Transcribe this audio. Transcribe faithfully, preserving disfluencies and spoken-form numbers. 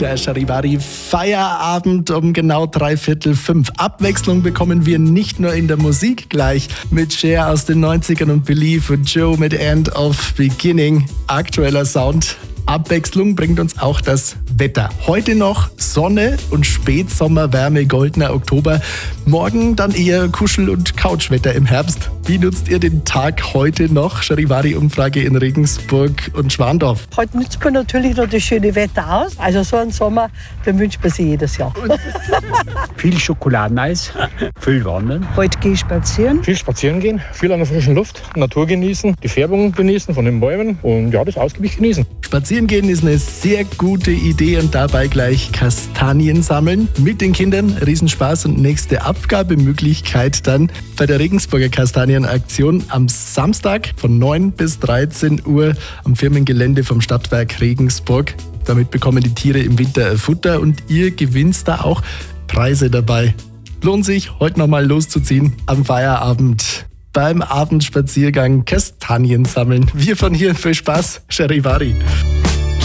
Der Charivari Feierabend um genau dreiviertel fünf. Abwechslung bekommen wir nicht nur in der Musik gleich mit Cher aus den neunzigern und Believe und Joe mit End of Beginning. Aktueller Sound. Abwechslung bringt uns auch das Wetter. Heute noch Sonne und Spätsommerwärme, goldener Oktober. Morgen dann eher Kuschel- und Couchwetter im Herbst. Wie nutzt ihr den Tag heute noch? Charivari-Umfrage in Regensburg und Schwandorf. Heute nutzt man natürlich noch das schöne Wetter aus. Also so einen Sommer, den wünscht man sich jedes Jahr. Viel Schokoladeneis, viel Wandern. Heute gehe ich spazieren. Viel spazieren gehen, viel an der frischen Luft, Natur genießen, die Färbung genießen von den Bäumen und ja, das ausgiebig genießen. Spazieren gehen ist eine sehr gute Idee und dabei gleich Kastanien sammeln. Mit den Kindern Riesenspaß und nächste Abgabemöglichkeit dann bei der Regensburger Kastanienaktion am Samstag von neun bis dreizehn Uhr am Firmengelände vom Stadtwerk Regensburg. Damit bekommen die Tiere im Winter Futter und ihr gewinnt da auch Preise dabei. Lohnt sich, heute nochmal loszuziehen am Feierabend. Beim Abendspaziergang Kastanien sammeln. Wir von hier, viel Spaß, Charivari.